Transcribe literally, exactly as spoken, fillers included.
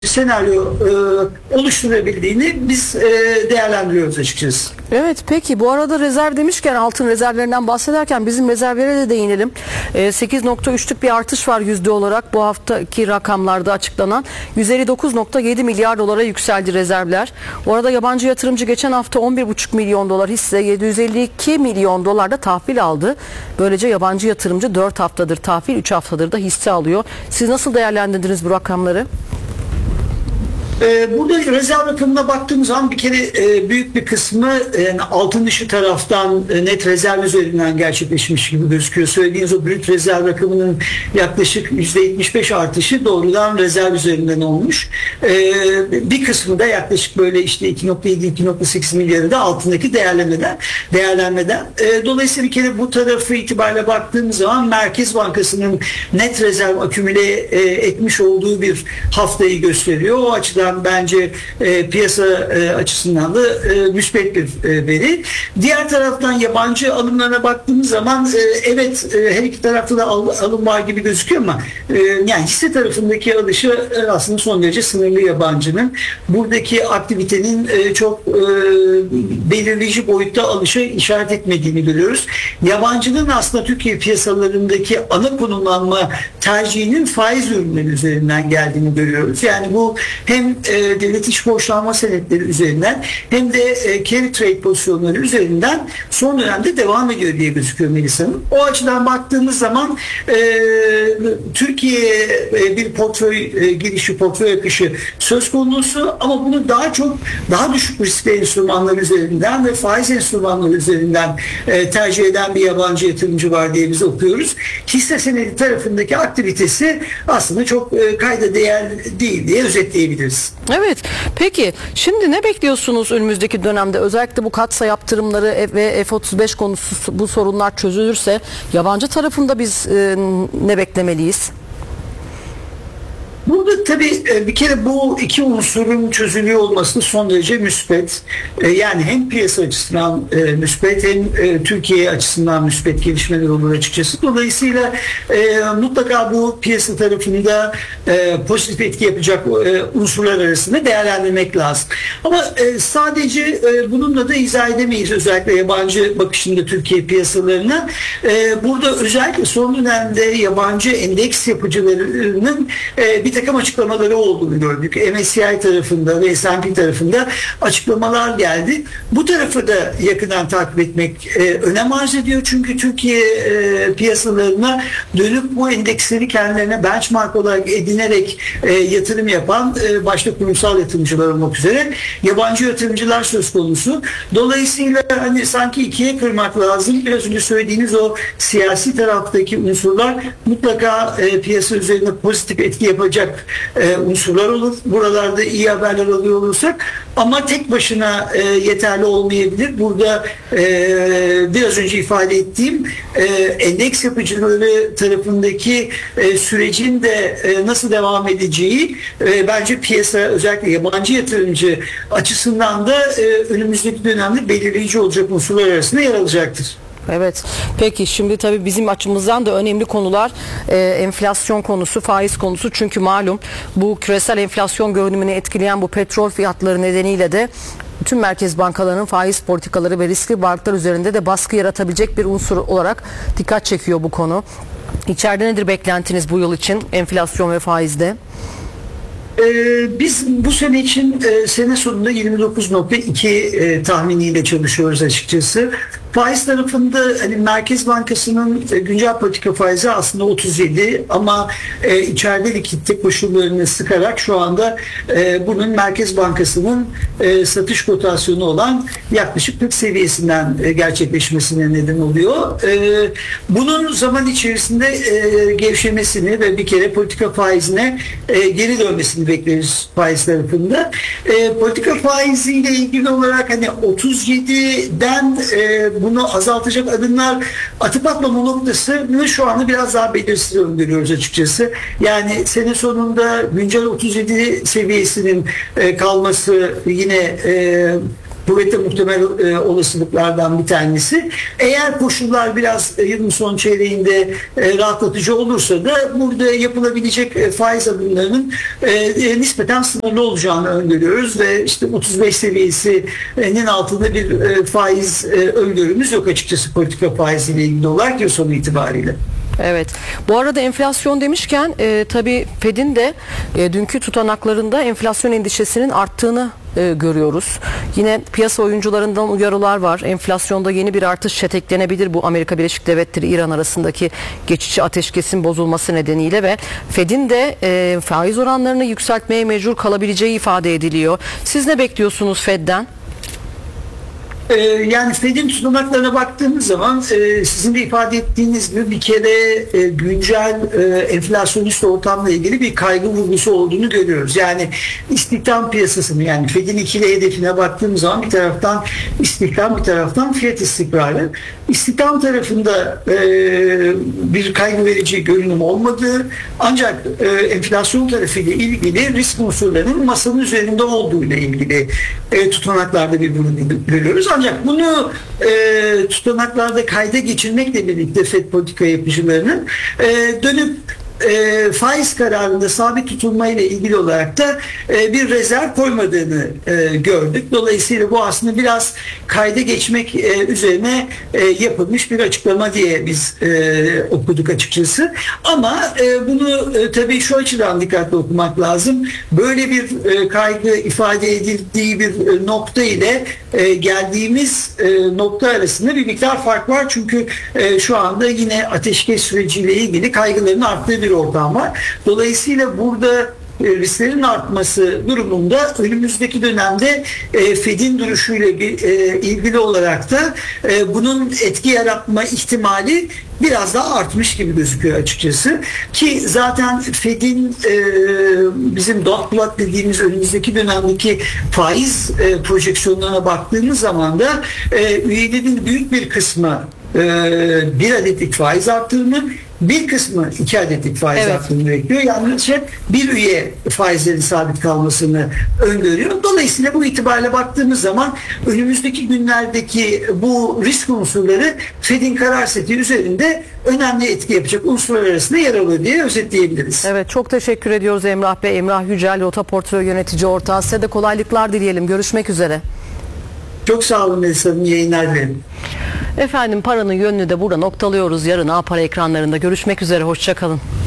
senaryo e, oluşturabildiğini biz e, değerlendiriyoruz açıkçası. Evet, peki bu arada rezerv demişken, altın rezervlerinden bahsederken bizim rezervlere de değinelim. E, sekiz nokta üçlük bir artış var yüzde olarak bu haftaki rakamlarda açıklanan. yüz elli dokuz nokta yedi milyar dolara yükseldi rezervler. Bu arada yabancı yatırımcı geçen hafta on bir buçuk milyon dolar hisse, yedi yüz elli iki milyon dolar da tahvil aldı. Böylece yabancı yatırımcı dört haftadır tahvil, üç haftadır da hisse alıyor. Siz nasıl değerlendirdiniz bu rakamları? Burada rezerv rakamına baktığımız zaman bir kere büyük bir kısmı yani altın dışı taraftan net rezerv üzerinden gerçekleşmiş gibi gözüküyor. Söylediğiniz o brüt rezerv rakamının yaklaşık yüzde yetmiş beş artışı doğrudan rezerv üzerinden olmuş. Bir kısmı da yaklaşık böyle işte iki nokta yedi iki nokta sekiz milyarı da altındaki değerlemeden değerlenmeden. Dolayısıyla bir kere bu tarafı itibariyle baktığımız zaman Merkez Bankası'nın net rezerv akümüle etmiş olduğu bir haftayı gösteriyor. O açıdan bence e, piyasa e, açısından da e, müspet bir e, veri. Diğer taraftan yabancı alımlarına baktığımız zaman e, evet e, her iki tarafta da al, alım var gibi gözüküyor ama e, yani hisse tarafındaki alışı e, aslında son derece sınırlı yabancının. Buradaki aktivitenin e, çok e, belirleyici boyutta alışa işaret etmediğini görüyoruz. Yabancının aslında Türkiye piyasalarındaki ana konumlanma tercihinin faiz ürünleri üzerinden geldiğini görüyoruz. Yani bu hem e, devlet iş borçlanma senetleri üzerinden hem de e, carry trade pozisyonları üzerinden son dönemde devam ediyor diye gözüküyor Melisa Hanım. O açıdan baktığımız zaman e, Türkiye'ye e, bir portföy e, girişi, portföy akışı söz konusu ama bunu daha çok daha düşük riskli enstrümanlar üzerinden ve faiz enstrümanları üzerinden e, tercih eden bir yabancı yatırımcı var diye biz okuyoruz. Hisse senedi tarafındaki aktivitesi aslında çok e, kayda değer değil diye özetleyebiliriz. Evet. Peki şimdi ne bekliyorsunuz önümüzdeki dönemde? Özellikle bu katsa yaptırımları ve F otuz beş konusu, bu sorunlar çözülürse yabancı tarafında biz e, ne beklemeliyiz? Burada tabii bir kere bu iki unsurun çözülüyor olması son derece müspet. Yani hem piyasa açısından müspet hem Türkiye açısından müspet gelişmeler olur açıkçası. Dolayısıyla mutlaka bu piyasa tarafında pozitif etki yapacak unsurlar arasında değerlendirmek lazım. Ama sadece bununla da izah edemeyiz özellikle yabancı bakışında Türkiye piyasalarına. Burada özellikle son dönemde yabancı endeks yapıcılarının bir takım açıklamaları olduğunu gördük. M S C I tarafında ve S and P tarafında açıklamalar geldi. Bu tarafı da yakından takip etmek e, önem arz ediyor. Çünkü Türkiye e, piyasalarına dönüp bu endeksleri kendilerine benchmark olarak edinerek e, yatırım yapan e, başta kurumsal yatırımcılar olmak üzere yabancı yatırımcılar söz konusu. Dolayısıyla hani sanki ikiye kırmak lazım. Biraz önce söylediğiniz o siyasi taraftaki unsurlar mutlaka e, piyasa üzerine pozitif etki yapacak e, unsurlar olur. Buralarda iyi haberler alıyor olursak ama tek başına e, yeterli olmayabilir. Burada e, biraz önce ifade ettiğim e, endeks yapıcıları tarafındaki e, sürecin de e, nasıl devam edeceği e, bence piyasa özellikle yabancı yatırımcı açısından da e, önümüzdeki dönemde belirleyici olacak unsurlar arasında yer alacaktır. Evet. Peki şimdi tabii bizim açımızdan da önemli konular e, enflasyon konusu, faiz konusu. Çünkü malum bu küresel enflasyon görünümünü etkileyen bu petrol fiyatları nedeniyle de tüm merkez bankalarının faiz politikaları ve riskli varlıklar üzerinde de baskı yaratabilecek bir unsur olarak dikkat çekiyor bu konu. İçeride nedir beklentiniz bu yıl için enflasyon ve faizde? Ee, biz bu sene için e, sene sonunda yirmi dokuz nokta iki e, tahminiyle çalışıyoruz açıkçası. Faiz tarafında hani Merkez Bankası'nın e, güncel politika faizi aslında otuz yedi ama e, içeride likidite koşullarını sıkarak şu anda e, bunun Merkez Bankası'nın e, satış kotasyonu olan yaklaşık kırk seviyesinden e, gerçekleşmesine neden oluyor. E, bunun zaman içerisinde e, gevşemesini ve bir kere politika faizine e, geri dönmesini bekleriz faiz tarafında. E, politika faiziyle ilgili olarak hani otuz yediden e, bunu azaltacak adımlar atıp atmama noktasını şu anda biraz daha belirsiz görüyoruz açıkçası. Yani sene sonunda güncel otuz yedi seviyesinin e, kalması yine e, kuvvetle muhtemel e, olasılıklardan bir tanesi. Eğer koşullar biraz e, yılın son çeyreğinde e, rahatlatıcı olursa da burada yapılabilecek e, faiz adımlarının e, e, nispeten sınırlı olacağını öngörüyoruz ve işte otuz beş seviyesinin altında bir e, faiz e, öngörümüz yok açıkçası politika faiziyle ilgili olarak yıl sonu itibariyle. Evet. Bu arada enflasyon demişken e, tabii Fed'in de e, dünkü tutanaklarında enflasyon endişesinin arttığını e, görüyoruz. Yine piyasa oyuncularından uyarılar var. Enflasyonda yeni bir artış şeteklenebilir bu Amerika Birleşik Devletleri İran arasındaki geçici ateşkesin bozulması nedeniyle ve Fed'in de e, faiz oranlarını yükseltmeye mecbur kalabileceği ifade ediliyor. Siz ne bekliyorsunuz Fed'den? Yani Fed'in tutanaklarına baktığımız zaman sizin de ifade ettiğiniz gibi bir kere güncel enflasyonist ortamla ilgili bir kaygı vurgusu olduğunu görüyoruz. Yani istihdam piyasasını, yani Fed'in ikili hedefine baktığımız zaman bir taraftan istihdam, bir taraftan fiyat istikrarı. İstihdam tarafında bir kaygı verici görünüm olmadığı, ancak enflasyon tarafıyla ilgili risk unsurlarının masanın üzerinde olduğu ile ilgili tutanaklarda bir bunu görüyoruz. Ancak bunu e, tutanaklarda kayda geçirmekle birlikte Fed politika yapıcılarının e, dönüp e, faiz kararında sabit tutulmayla ilgili olarak da e, bir rezerv koymadığını e, gördük. Dolayısıyla bu aslında biraz kayda geçmek e, üzerine e, yapılmış bir açıklama diye biz e, okuduk açıkçası. Ama e, bunu e, tabii şu açıdan dikkatli okumak lazım. Böyle bir e, kaygı ifade edildiği bir e, nokta ile e, geldiğimiz e, nokta arasında bir miktar fark var. Çünkü e, şu anda yine ateşkes süreciyle ilgili kaygıların arttığı bir ortam var. Dolayısıyla burada risklerin artması durumunda önümüzdeki dönemde e, Fed'in duruşuyla e, ilgili olarak da e, bunun etki yaratma ihtimali biraz daha artmış gibi gözüküyor açıkçası. Ki zaten Fed'in e, bizim dot plot dediğimiz önümüzdeki dönemdeki faiz e, projeksiyonlarına baktığımız zaman da e, üyelerin büyük bir kısmı e, bir adetlik faiz arttırımı, bir kısmı iki adetlik faiz Evet. arttırımı bekliyor. Yalnızca bir üye faizlerin sabit kalmasını öngörüyor. Dolayısıyla bu itibariyle baktığımız zaman önümüzdeki günlerdeki bu risk unsurları Fed'in karar seti üzerinde önemli etki yapacak unsurlar arasında yer alıyor diye özetleyebiliriz. Evet, çok teşekkür ediyoruz Emrah Bey. Emrah Yücel, Rota Portföy Yönetici Ortağı. Size de kolaylıklar dileyelim. Görüşmek üzere. Çok sağ olun Melisa Hanım. İyi yayınlar dilerim. Efendim, paranın yönünü de burada noktalıyoruz. Yarın A Para ekranlarında görüşmek üzere. Hoşça kalın.